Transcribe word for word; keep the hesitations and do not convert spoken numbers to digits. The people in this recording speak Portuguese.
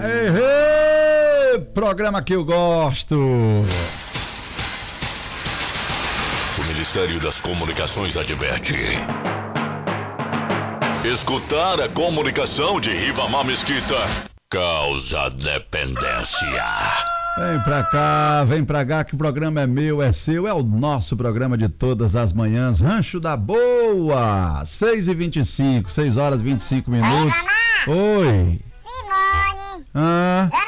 Ei, ei, programa que eu gosto. O Ministério das Comunicações adverte. Escutar a comunicação de Rivamar Mesquita causa dependência. Vem pra cá, vem pra cá, que o programa é meu, é seu, é o nosso programa de todas as manhãs, Rancho da Boa, seis e vinte e cinco, seis horas e vinte e cinco minutos. Oi, Oi. Simone. Ah.